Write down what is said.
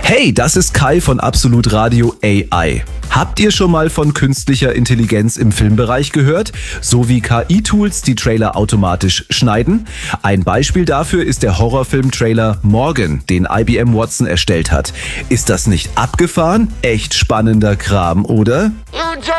Hey, das ist Kai von Absolut Radio AI. Habt ihr schon mal von künstlicher Intelligenz im Filmbereich gehört? So wie KI-Tools die Trailer automatisch schneiden? Ein Beispiel dafür ist der Horrorfilm-Trailer Morgan, den IBM Watson erstellt hat. Ist das nicht abgefahren? Echt spannender Kram, oder?